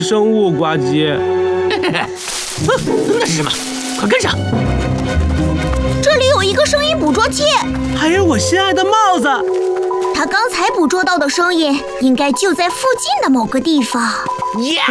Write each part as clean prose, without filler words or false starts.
生物，呱唧。 那是什么？快跟上！ 这里有一个声音捕捉器， 还有我心爱的帽子。 他刚才捕捉到的声音，应该就在附近的某个地方。 呀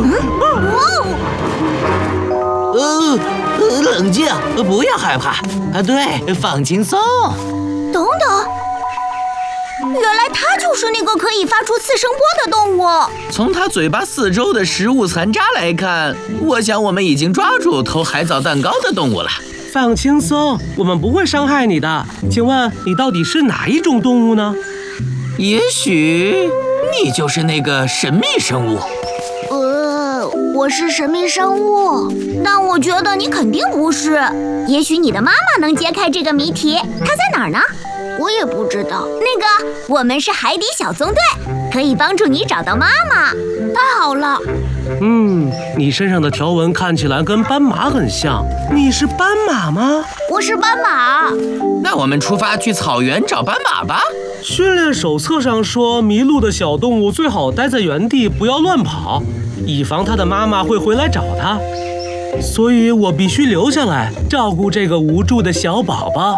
哦！ 冷静，不要害怕。对，放轻松。 等等，原来它就是那个可以发出次声波的动物。 从它嘴巴四周的食物残渣来看，我想我们已经抓住偷海藻蛋糕的动物了。 放轻松，我们不会伤害你的。请问你到底是哪一种动物呢？ 也许你就是那个神秘生物。 我是神秘生物，但我觉得你肯定不是。也许你的妈妈能揭开这个谜题，她在哪儿呢？我也不知道。那个，我们是海底小纵队，可以帮助你找到妈妈。太好了。 你身上的条纹看起来跟斑马很像。你是斑马吗？ 我是斑马。 那我们出发去草原找斑马吧。 训练手册上说，迷路的小动物最好待在原地，不要乱跑，以防它的妈妈会回来找它。所以我必须留下来照顾这个无助的小宝宝。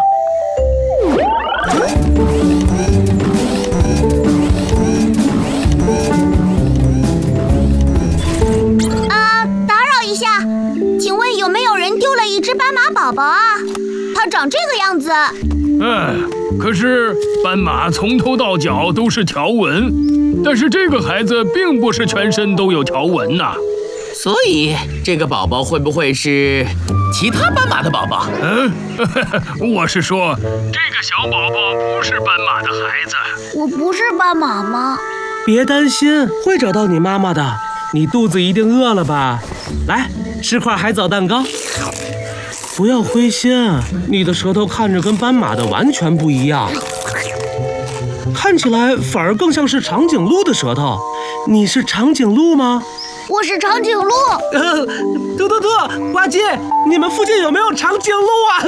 打扰一下，请问有没有人丢了一只斑马宝宝啊？它长这个样子。 可是斑马从头到脚都是条纹，但是这个孩子并不是全身都有条纹呐。 所以这个宝宝会不会是其他斑马的宝宝？ 我是说，这个小宝宝不是斑马的孩子。 我不是斑马吗？ 别担心，会找到你妈妈的。你肚子一定饿了吧？来，吃块海藻蛋糕。不要灰心，你的舌头看着跟斑马的完全不一样，看起来反而更像是长颈鹿的舌头。你是长颈鹿吗？ 我是长颈鹿。 嘟，呱唧，你们附近有没有长颈鹿啊？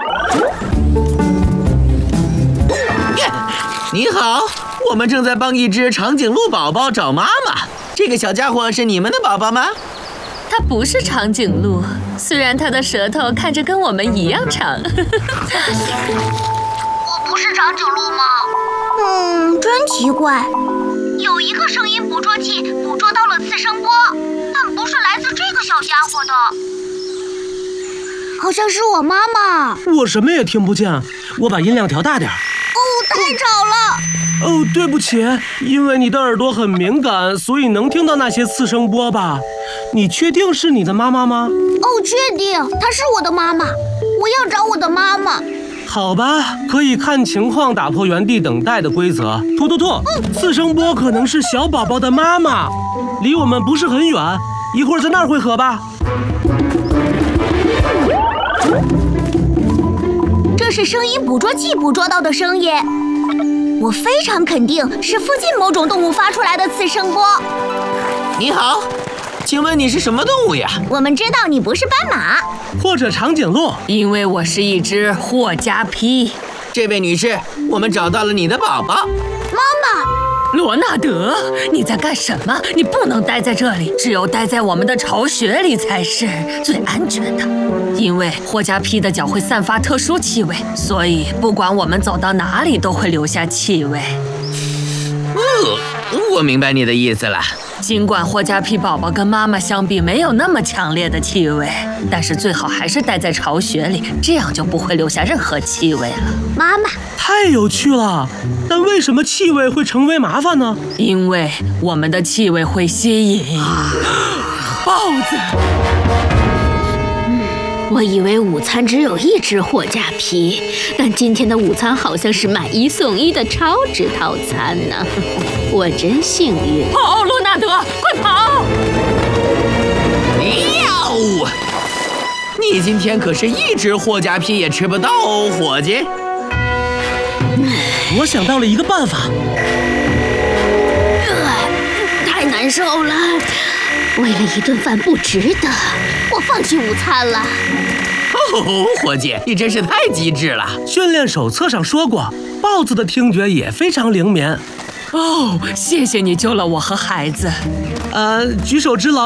你好，我们正在帮一只长颈鹿宝宝找妈妈。这个小家伙是你们的宝宝吗？ 它不是长颈鹿，虽然它的舌头看着跟我们一样长。 我不是长颈鹿吗？真奇怪。有一个声音捕捉器捕捉到了次声波，但不是来自这个小家伙的，好像是我妈妈。 我什么也听不见，我把音量调大点。 太吵了。 对不起，因为你的耳朵很敏感，所以能听到那些次声波吧？你确定是你的妈妈吗？ 确定，她是我的妈妈。我要找我的妈妈。 好吧，可以看情况打破原地等待的规则。突，次声波可能是小宝宝的妈妈，离我们不是很远，一会儿在那儿汇合吧。 这是声音捕捉器捕捉到的声音，我非常肯定是附近某种动物发出来的次声波。 你好，请问你是什么动物呀？ 我们知道你不是斑马或者长颈鹿， 因为我是一只霍加披。 这位女士，我们找到了你的宝宝。 妈妈。 罗纳德，你在干什么？你不能待在这里，只有待在我们的巢穴里才是最安全的。因为霍加披的脚会散发特殊气味，所以不管我们走到哪里都会留下气味。 我明白你的意思了。 尽管霍加披宝宝跟妈妈相比没有那么强烈的气味，但是最好还是待在巢穴里，这样就不会留下任何气味了。 妈妈， 太有趣了！但为什么气味会成为麻烦呢？ 因为我们的气味会吸引豹子。 我以为午餐只有一只霍加披，但今天的午餐好像是买1送1的超值套餐呢。我真幸运。 跑，罗纳德，快跑！ 你今天可是一只霍加披也吃不到哦，伙计。 我想到了一个办法。 太难受了，为了一顿饭不值得，我放弃午餐了。 伙计，你真是太机智了。 训练手册上说过，豹子的听觉也非常灵敏。 哦，谢谢你救了我和孩子。 举手之劳。